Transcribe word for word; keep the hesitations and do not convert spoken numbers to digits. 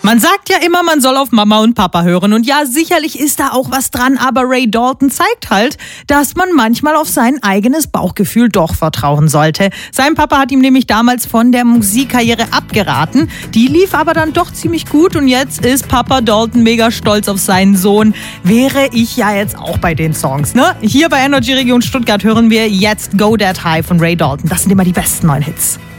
Man sagt ja immer, man soll auf Mama und Papa hören. Und ja, sicherlich ist da auch was dran. Aber Ray Dalton zeigt halt, dass man manchmal auf sein eigenes Bauchgefühl doch vertrauen sollte. Sein Papa hat ihm nämlich damals von der Musikkarriere abgeraten. Die lief aber dann doch ziemlich gut. Und jetzt ist Papa Dalton mega stolz auf seinen Sohn. Wäre ich ja jetzt auch bei den Songs, ne? Hier bei Energy Region Stuttgart hören wir jetzt Go That High von Ray Dalton. Das sind immer die besten neuen Hits.